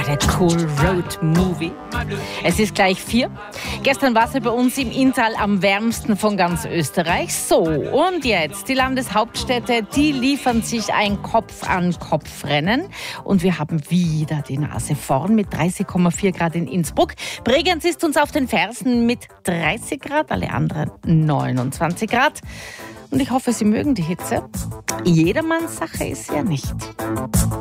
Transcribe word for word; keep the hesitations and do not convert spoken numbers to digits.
der Cool Road Movie. Es ist gleich vier. Gestern war es ja bei uns im Inntal am wärmsten von ganz Österreich. So, und jetzt, die Landeshauptstädte, die liefern sich ein Kopf-an-Kopf-Rennen. Und wir haben wieder die Nase vorn mit dreißig Komma vier Grad in Innsbruck. Bregenz ist uns auf den Fersen mit dreißig Grad, alle anderen neunundzwanzig Grad. Und ich hoffe, Sie mögen die Hitze. Jedermanns Sache ist ja nicht.